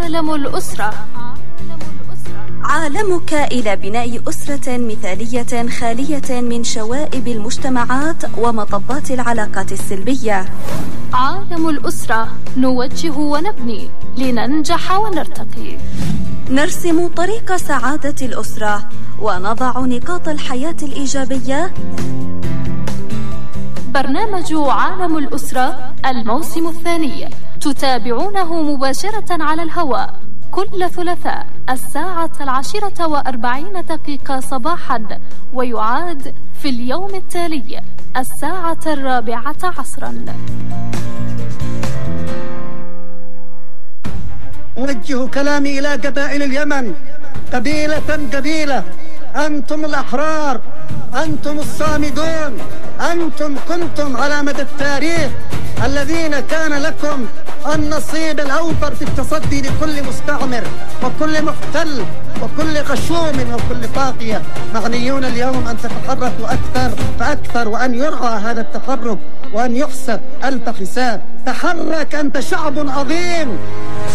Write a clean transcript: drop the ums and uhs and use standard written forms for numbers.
عالم الأسرة. عالمك إلى بناء أسرة مثالية خالية من شوائب المجتمعات ومطبات العلاقات السلبية. عالم الأسرة، نوجه ونبني لننجح ونرتقي. نرسم طريق سعادة الأسرة ونضع نقاط الحياة الإيجابية. برنامج عالم الأسرة الموسم الثاني تتابعونه مباشرة على الهواء كل ثلاثاء 10:40 صباحا، ويعاد في اليوم التالي 4:00 عصرا. أوجه كلامي إلى قبائل اليمن قبيلة قبيلة. أنتم الأحرار، أنتم الصامدون، أنتم كنتم على مدى التاريخ الذين كان لكم النصيب الأوفر في التصدي لكل مستعمر وكل محتل وكل غشوم وكل طاغية. معنيون اليوم أن تتحركوا أكثر فأكثر، وأن يرعى هذا التحرك وأن يحسب ألف حساب. تحرك، أنت شعب عظيم.